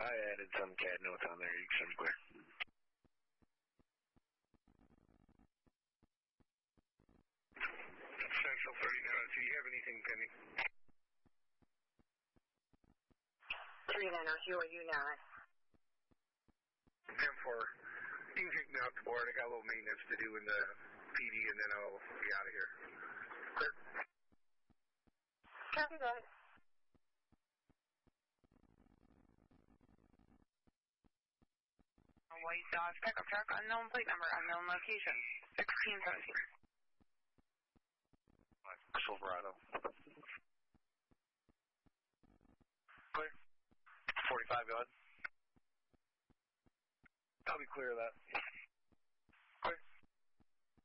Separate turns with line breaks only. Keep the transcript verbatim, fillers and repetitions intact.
I added some C A D notes on there. You should be clear.
Central thirty-nine. Do you have anything pending?
three nine oh, who are you now?
ten four. You can kick me out the board. I got a little maintenance to do in the P D, and then I'll be out of here. Clear.
Copy that. White Dodge pickup truck, unknown plate number, unknown location, sixteen seventeen.
Silverado.
Clear.
forty-five, go ahead.
I'll be clear of that.